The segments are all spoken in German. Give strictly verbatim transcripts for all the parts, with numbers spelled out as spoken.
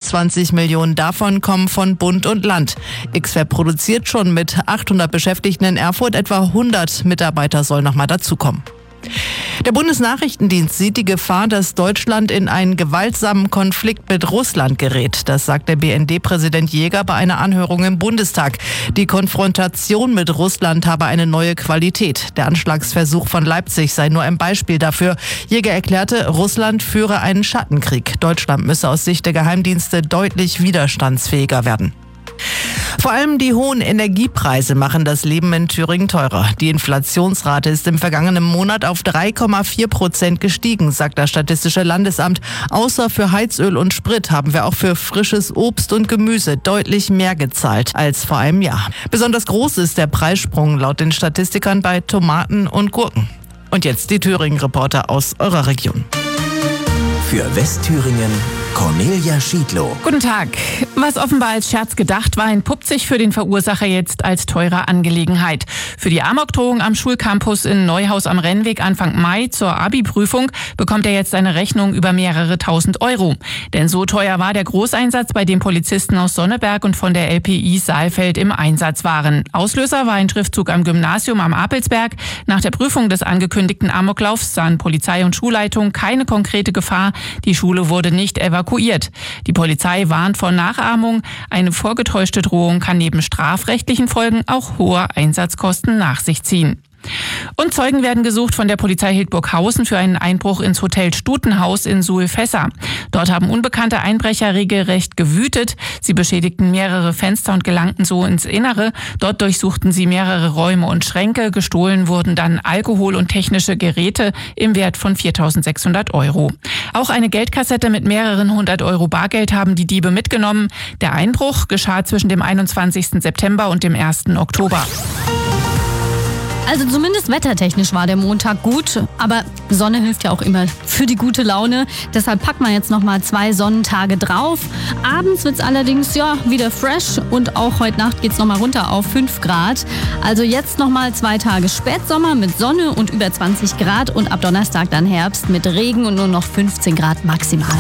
hundertzwanzig Millionen davon kommen von Bund und Land. X-Werk produziert schon mit achthundert Beschäftigten in Erfurt, etwa hundert Mitarbeiter sollen noch mal dazukommen. Der Bundesnachrichtendienst sieht die Gefahr, dass Deutschland in einen gewaltsamen Konflikt mit Russland gerät. Das sagt der B N D-Präsident Jäger bei einer Anhörung im Bundestag. Die Konfrontation mit Russland habe eine neue Qualität. Der Anschlagsversuch von Leipzig sei nur ein Beispiel dafür. Jäger erklärte, Russland führe einen Schattenkrieg. Deutschland müsse aus Sicht der Geheimdienste deutlich widerstandsfähiger werden. Vor allem die hohen Energiepreise machen das Leben in Thüringen teurer. Die Inflationsrate ist im vergangenen Monat auf drei Komma vier Prozent gestiegen, sagt das Statistische Landesamt. Außer für Heizöl und Sprit haben wir auch für frisches Obst und Gemüse deutlich mehr gezahlt als vor einem Jahr. Besonders groß ist der Preissprung laut den Statistikern bei Tomaten und Gurken. Und jetzt die Thüringen-Reporter aus eurer Region. Für Westthüringen Cornelia Schiedlow. Guten Tag. Was offenbar als Scherz gedacht war, entpuppt sich für den Verursacher jetzt als teure Angelegenheit. Für die Amokdrohung am Schulcampus in Neuhaus am Rennweg Anfang Mai zur Abi-Prüfung bekommt er jetzt eine Rechnung über mehrere tausend Euro. Denn so teuer war der Großeinsatz, bei dem Polizisten aus Sonneberg und von der L P I Saalfeld im Einsatz waren. Auslöser war ein Schriftzug am Gymnasium am Apelsberg. Nach der Prüfung des angekündigten Amoklaufs sahen Polizei und Schulleitung keine konkrete Gefahr. Die Schule wurde nicht evakuiert. Die Polizei warnt vor Nachahmung. Eine vorgetäuschte Drohung kann neben strafrechtlichen Folgen auch hohe Einsatzkosten nach sich ziehen. Und Zeugen werden gesucht von der Polizei Hildburghausen für einen Einbruch ins Hotel Stutenhaus in Suhl-Fässer. Dort haben unbekannte Einbrecher regelrecht gewütet. Sie beschädigten mehrere Fenster und gelangten so ins Innere. Dort durchsuchten sie mehrere Räume und Schränke. Gestohlen wurden dann Alkohol und technische Geräte im Wert von viertausendsechshundert Euro. Auch eine Geldkassette mit mehreren hundert Euro Bargeld haben die Diebe mitgenommen. Der Einbruch geschah zwischen dem einundzwanzigsten September und dem ersten Oktober. Also zumindest wettertechnisch war der Montag gut, aber Sonne hilft ja auch immer für die gute Laune. Deshalb packt man jetzt nochmal zwei Sonnentage drauf. Abends wird es allerdings ja wieder fresh und auch heute Nacht geht es nochmal runter auf fünf Grad. Also jetzt nochmal zwei Tage Spätsommer mit Sonne und über zwanzig Grad und ab Donnerstag dann Herbst mit Regen und nur noch fünfzehn Grad maximal.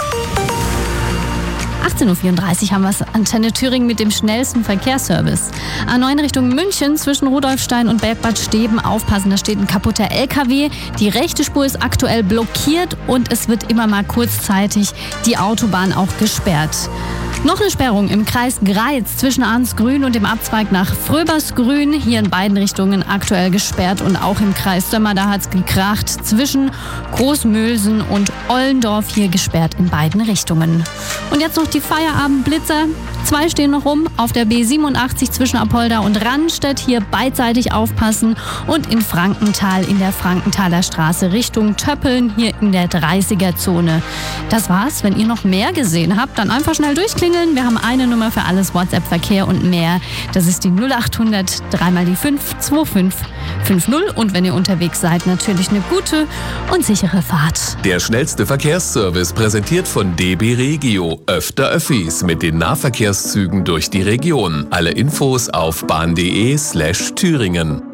achtzehn Uhr vierunddreißig haben wir es, Antenne Thüringen mit dem schnellsten Verkehrsservice. A neun Richtung München zwischen Rudolfstein und Bergbad Steben. Aufpassen, da steht ein kaputter L K W. Die rechte Spur ist aktuell blockiert und es wird immer mal kurzzeitig die Autobahn auch gesperrt. Noch eine Sperrung im Kreis Greiz zwischen Arnsgrün und dem Abzweig nach Fröbersgrün. Hier in beiden Richtungen aktuell gesperrt und auch im Kreis Sömmer, da hat es gekracht. Zwischen Großmülsen und Ollendorf hier gesperrt in beiden Richtungen. Und jetzt noch die Feierabendblitzer. Zwei stehen noch rum auf der B siebenundachtzig zwischen Apolda und Rannstedt. Hier beidseitig aufpassen und in Frankenthal in der Frankenthaler Straße Richtung Töppeln hier in der dreißiger-Zone. Das war's. Wenn ihr noch mehr gesehen habt, dann einfach schnell durchklingeln. Wir haben eine Nummer für alles WhatsApp-Verkehr und mehr. Das ist die null achthundert drei mal die fünf zwei fünf fünf null. Und wenn ihr unterwegs seid, natürlich eine gute und sichere Fahrt. Der schnellste Verkehrsservice präsentiert von D B Regio. Öfter Öffis mit den Nahverkehrszügen durch die Region. Alle Infos auf bahn punkt de slash Thüringen.